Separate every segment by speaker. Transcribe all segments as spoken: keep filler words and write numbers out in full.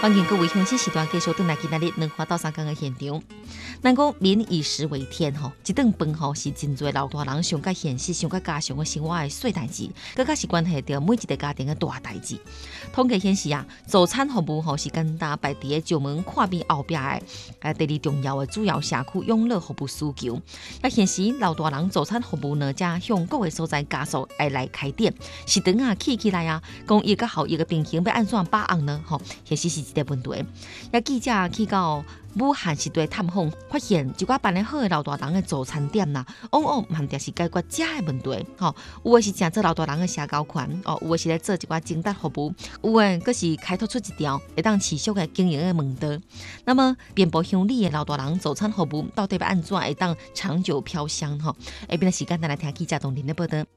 Speaker 1: 欢迎各位乡亲时段继续回来今日两花到三江的现场。咱讲民以食为天吼，一顿饭吼是真侪老大人上较现实、上较家常的生活的小代志，更加是关系到每一个家庭的大代志。统计显示啊，早餐服务吼是简单摆伫个石门看边后壁的啊第二重要的主要社区养老服务需求。也显示老大人早餐服务呢，正向各个所在加速来来开展。是等啊起起来啊，讲伊个后伊个平衡要安怎把握呢？吼，显示是一个问题。也记者去到武汉时代探访，发现一寡办得好的老大人的早餐店呐，往往毋定是解决食的问题，吼，有的是正做老大人的社交圈，哦，有的是来做一寡精打服务，有的佫是开拓出一条会当持续的经营的门道。那么，遍布乡里的老大人早餐服务到底要安怎会当长久飘香？吼，下边的时间咱来听记者董林的报道。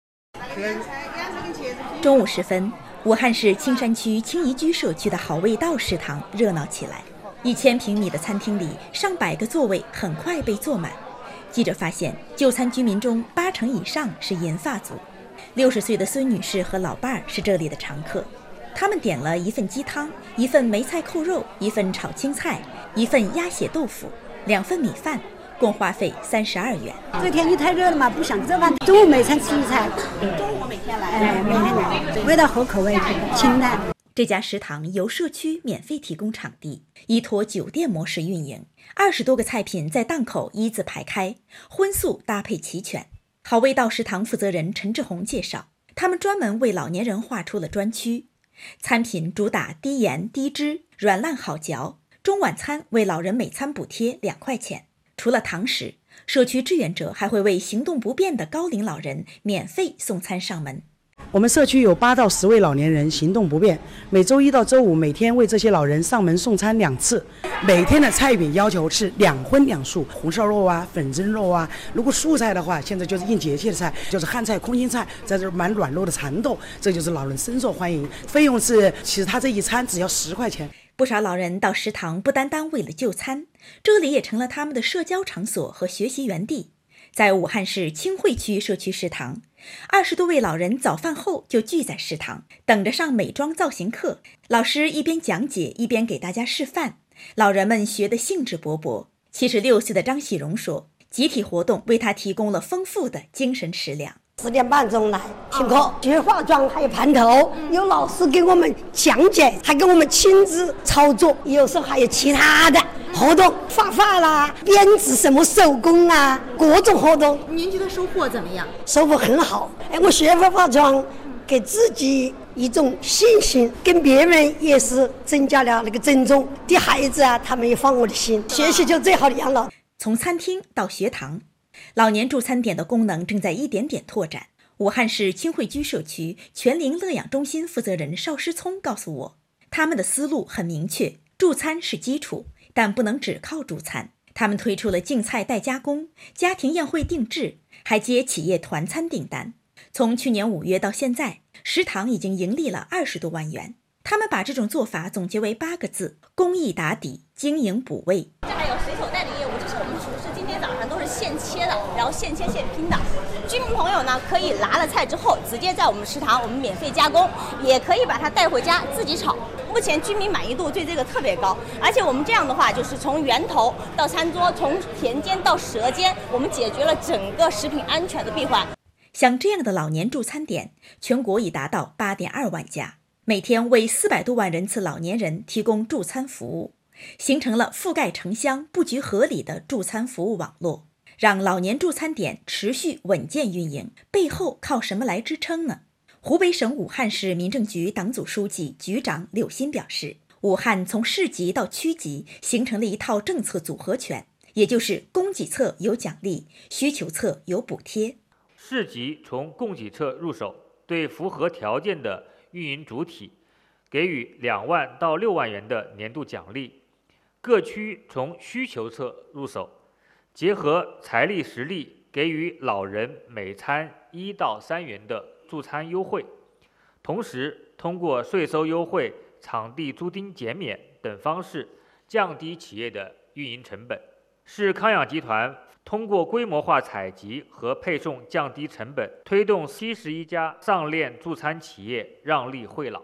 Speaker 2: 中午时分，武汉市青山区青宜居社区的好味道食堂热闹起来。一千平米的餐厅里，上百个座位很快被坐满。记者发现，就餐居民中八成以上是银发族，六十岁的孙女士和老伴儿是这里的常客。他们点了一份鸡汤，一份梅菜扣肉，一份炒青菜，一份鸭血豆腐，两份米饭，共花费三十二元。
Speaker 3: 这天气太热了嘛，不想做饭，中午每餐吃一餐。中午每天来，哎，每天来，味道合口味，清淡。
Speaker 2: 这家食堂由社区免费提供场地，依托酒店模式运营，二十多个菜品在档口一字排开，荤素搭配齐全。好味道食堂负责人陈志红介绍，他们专门为老年人划出了专区，餐品主打低盐低脂，软烂好嚼。中晚餐为老人每餐补贴两块钱。除了堂食，社区志愿者还会为行动不便的高龄老人免费送餐上门。
Speaker 4: 我们社区有八到十位老年人行动不便，每周一到周五每天为这些老人上门送餐两次。每天的菜品要求是两荤两素，红烧肉啊、粉蒸肉啊。如果素菜的话，现在就是应节气的菜，就是汉菜、空心菜，在这蛮软糯的蚕豆，这就是老人深受欢迎。费用是，其实他这一餐只要十块钱。
Speaker 2: 不少老人到食堂不单单为了就餐，这里也成了他们的社交场所和学习园地。在武汉市清惠区社区食堂，二十多位老人早饭后就聚在食堂，等着上美妆造型课。老师一边讲解一边给大家示范，老人们学得兴致勃勃。七十六岁的张喜荣说，集体活动为他提供了丰富的精神食粮。
Speaker 3: 十点半钟来听课，学化妆，还有盘头，有老师给我们讲解，还给我们亲自操作。有时候还有其他的活动，画画啦、编织什么手工啊，各种活动。
Speaker 5: 您觉得收获怎么样？
Speaker 3: 收获很好。哎，我学会化妆，给自己一种信心，跟别人也是增加了那个尊重。对孩子啊，他们也放我的心，学习就最好的养老。
Speaker 2: 从餐厅到学堂，老年助餐点的功能正在一点点拓展。武汉市清惠居社区全龄乐养中心负责人邵诗聪告诉我，他们的思路很明确，助餐是基础，但不能只靠助餐。他们推出了净菜代加工、家庭宴会定制，还接企业团餐订单。从去年五月到现在，食堂已经盈利了二十多万元。他们把这种做法总结为八个字：公益打底，经营补位。
Speaker 6: 这还有随手带的业务，这是我们厨师今天早上都是现切的，然后现切现拼的。居民朋友呢，可以拿了菜之后，直接在我们食堂我们免费加工，也可以把它带回家自己炒。目前居民满意度对这个特别高，而且我们这样的话，就是从源头到餐桌，从田间到舌尖，我们解决了整个食品安全的闭环。
Speaker 2: 像这样的老年助餐点，全国已达到八点二万家，每天为四百多万人次老年人提供助餐服务，形成了覆盖城乡、布局合理的助餐服务网络，让老年助餐点持续稳健运营。背后靠什么来支撑呢？湖北省武汉市民政局党组书记、局长柳鑫表示，武汉从市级到区级形成了一套政策组合拳，也就是供给侧有奖励，需求侧有补贴。
Speaker 7: 市级从供给侧入手，对符合条件的运营主体给予两万到六万元的年度奖励；各区从需求侧入手，结合财力实力给予老人每餐一到三元的助餐优惠，同时通过税收优惠、场地租金减免等方式降低企业的运营成本。市康养集团通过规模化采集和配送降低成本，推动七十一家上链助餐企业让利惠老。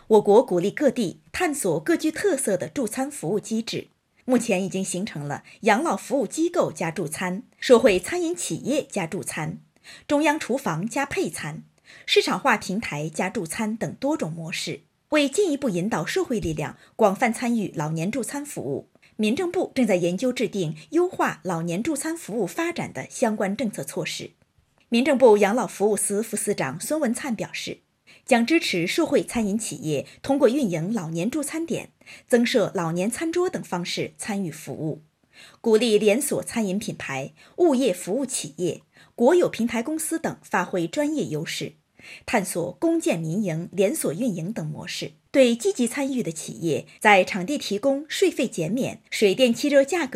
Speaker 2: 我国鼓励各地探索各具特色的助餐服务机制，目前已经形成了养老服务机构加助餐、社会餐饮企业加助餐、中央厨房加配餐、市场化平台加助餐等多种模式。为进一步引导社会力量广泛参与老年助餐服务，民政部正在研究制定优化老年助餐服务发展的相关政策措施。民政部养老服务司副司长孙文灿表示，将支持社会餐饮企业通过运营老年助餐点、增设老年餐桌等方式参与服务，鼓励连锁餐饮品牌、物业服务企业、国有平台公司等发挥专业优势，探索公建民营、连锁运营等模式。对积极参与的企业，在场地提供、税费减免、水电气热价格